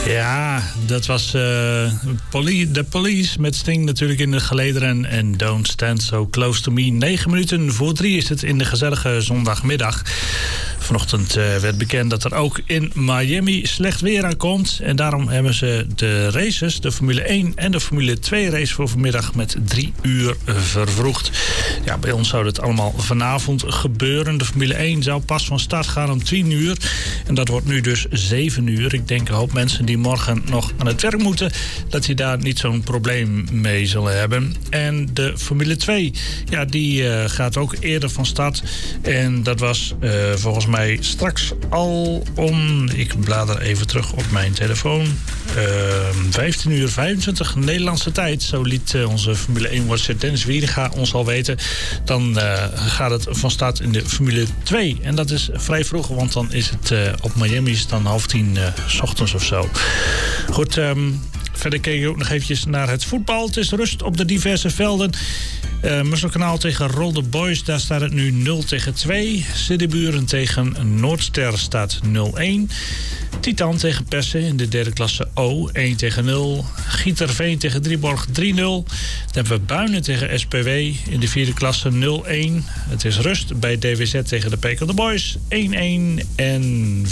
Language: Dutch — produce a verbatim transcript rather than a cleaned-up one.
Ja, dat was uh, poli- de Police met Sting natuurlijk in de gelederen. En Don't Stand So Close To Me. Negen minuten voor drie is het in de gezellige zondagmiddag. Vanochtend uh, werd bekend dat er ook in Miami slecht weer aankomt. En daarom hebben ze de races, de Formule één en de Formule twee race voor vanmiddag met drie uur vervroegd. Ja, bij ons zou het allemaal vanavond gebeuren. De Formule één zou pas van start gaan om tien uur. En dat wordt nu dus zeven uur. Ik denk een hoop mensen die morgen nog aan het werk moeten, dat die daar niet zo'n probleem mee zullen hebben. En de Formule twee, ja, die uh, gaat ook eerder van start. En dat was uh, volgens mij straks al om, ik blader even terug op mijn telefoon, uh, vijftien uur vijfentwintig Nederlandse tijd. Zo liet uh, onze Formule één-watcher Dennis Wiedinga ons al weten. Dan uh, gaat het van start in de Formule twee. En dat is vrij vroeg, want dan is het uh, op Miami is het dan half tien uh, 's ochtends of zo. Goed, um, verder keek ik ook nog eventjes naar het voetbal. Het is rust op de diverse velden. Uh, Musselkanaal tegen Rolde Boys, daar staat het nu nul tegen twee. Siddeburen tegen Noordster staat nul een. Titan tegen Persen in de derde klasse O, één tegen nul. Gieterveen tegen Drieborg drie nul. Dan hebben we Buinen tegen S P W in de vierde klasse nul een. Het is rust bij D W Z tegen de Pekel de Boys één een. En